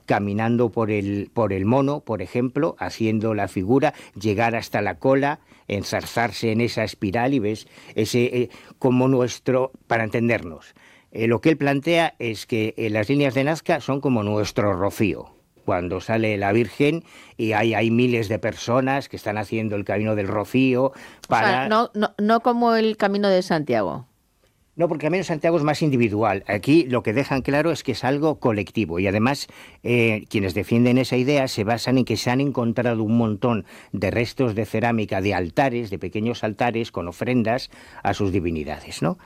caminando por el mono, por ejemplo, haciendo la figura, llegar hasta la cola, enzarzarse en esa espiral y ves ese como nuestro, para entendernos. Lo que él plantea es que las líneas de Nazca son como nuestro Rocío. Cuando sale la Virgen y hay miles de personas que están haciendo el camino del Rocío para... O sea, no como el Camino de Santiago. No, porque el Camino de Santiago es más individual. Aquí lo que dejan claro es que es algo colectivo y además quienes defienden esa idea se basan en que se han encontrado un montón de restos de cerámica de altares, de pequeños altares con ofrendas a sus divinidades, ¿no?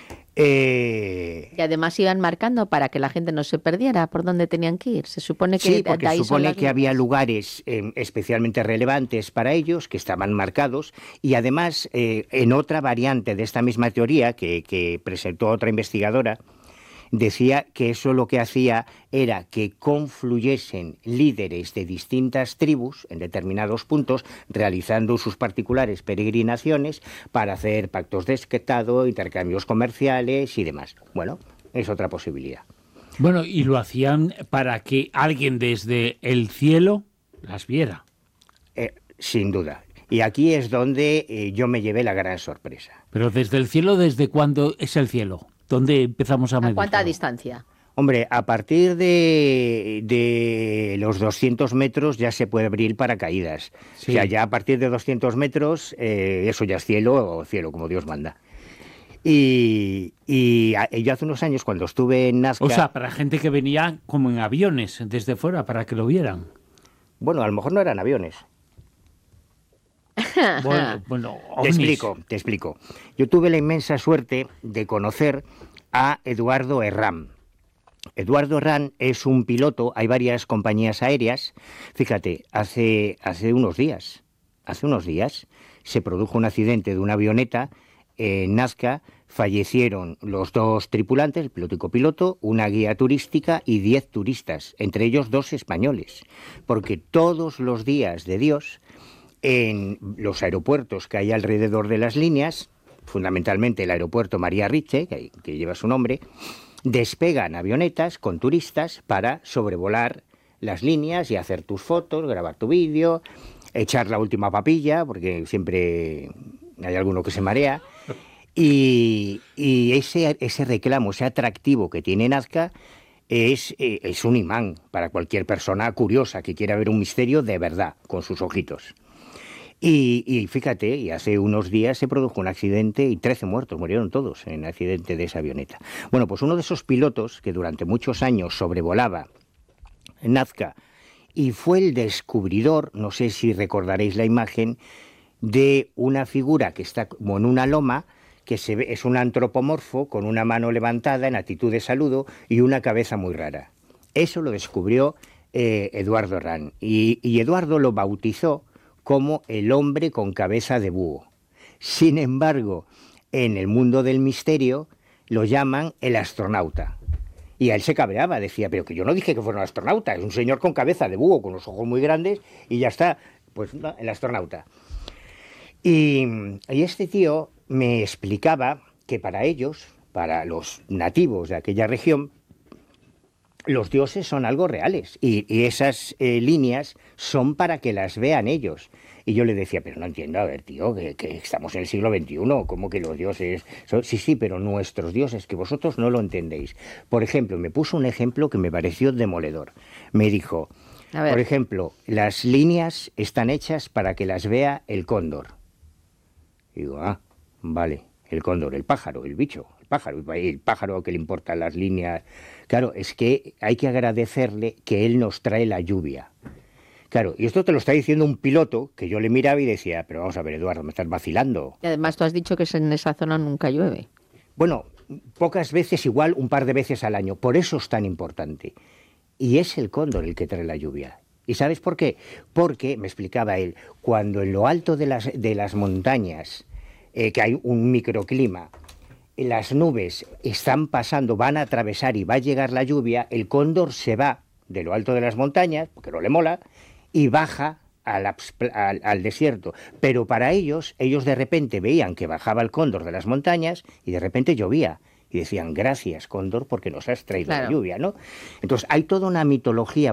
Y además iban marcando para que la gente no se perdiera por dónde tenían que ir. Se supone que sí, porque de ahí se supone son que había lugares especialmente relevantes para ellos, que estaban marcados, y además en otra variante de esta misma teoría que presentó otra investigadora, decía que eso lo que hacía era que confluyesen líderes de distintas tribus en determinados puntos, realizando sus particulares peregrinaciones para hacer pactos de esquetado, intercambios comerciales y demás. Bueno, es otra posibilidad. Bueno, y lo hacían para que alguien desde el cielo las viera. Sin duda. Y aquí es donde yo me llevé la gran sorpresa. Pero desde el cielo, ¿desde cuándo es el cielo? ¿Dónde empezamos a medir? ¿A cuánta distancia? Hombre, a partir de los 200 metros ya se puede abrir paracaídas. Sí. O sea, ya a partir de 200 metros, eso ya es cielo, o cielo, como Dios manda. Y yo hace unos años, cuando estuve en Nazca... O sea, para gente que venía como en aviones desde fuera, para que lo vieran. Bueno, a lo mejor no eran aviones. Bueno, te explico. Yo tuve la inmensa suerte de conocer a Eduardo Herrán. Eduardo Herrán es un piloto, hay varias compañías aéreas. Fíjate, hace unos días se produjo un accidente de una avioneta en Nazca. Fallecieron los dos tripulantes, el piloto y copiloto, una guía turística y 10 turistas, entre ellos 2 españoles, porque todos los días de Dios, en los aeropuertos que hay alrededor de las líneas, fundamentalmente el aeropuerto María Ritchie, que lleva su nombre, despegan avionetas con turistas para sobrevolar las líneas y hacer tus fotos, grabar tu vídeo, echar la última papilla, porque siempre hay alguno que se marea. Y ese reclamo, ese atractivo que tiene Nazca es un imán para cualquier persona curiosa que quiera ver un misterio de verdad, con sus ojitos. Y fíjate, y hace unos días se produjo un accidente y 13 muertos, murieron todos en el accidente de esa avioneta. Bueno, pues uno de esos pilotos que durante muchos años sobrevolaba Nazca y fue el descubridor, no sé si recordaréis la imagen, de una figura que está como en una loma, que se ve, es un antropomorfo con una mano levantada en actitud de saludo y una cabeza muy rara. Eso lo descubrió Eduardo Herrán y Eduardo lo bautizó como el hombre con cabeza de búho. Sin embargo, en el mundo del misterio lo llaman el astronauta. Y a él se cabreaba, decía, pero que yo no dije que fuera un astronauta, es un señor con cabeza de búho, con los ojos muy grandes, y ya está, pues no, el astronauta. Y este tío me explicaba que para ellos, para los nativos de aquella región, los dioses son algo reales y esas líneas son para que las vean ellos. Y yo le decía, pero no entiendo, a ver, tío, que estamos en el siglo XXI, ¿cómo que los dioses? Sí, pero nuestros dioses, que vosotros no lo entendéis. Por ejemplo, me puso un ejemplo que me pareció demoledor. Me dijo, por ejemplo, las líneas están hechas para que las vea el cóndor. Y digo, vale, el cóndor, el pájaro, el bicho, el pájaro que le importan las líneas. Claro, es que hay que agradecerle que él nos trae la lluvia. Claro, y esto te lo está diciendo un piloto que yo le miraba y decía, pero vamos a ver, Eduardo, me estás vacilando. Y además tú has dicho que en esa zona nunca llueve. Bueno, pocas veces, igual un par de veces al año, por eso es tan importante. Y es el cóndor el que trae la lluvia. ¿Y sabes por qué? Porque, me explicaba él, cuando en lo alto de las montañas, que hay un microclima, las nubes están pasando, van a atravesar y va a llegar la lluvia, el cóndor se va de lo alto de las montañas, porque no le mola, y baja al desierto. Pero para ellos de repente veían que bajaba el cóndor de las montañas y de repente llovía. Y decían, gracias, cóndor, porque nos has traído la lluvia, ¿no? Entonces hay toda una mitología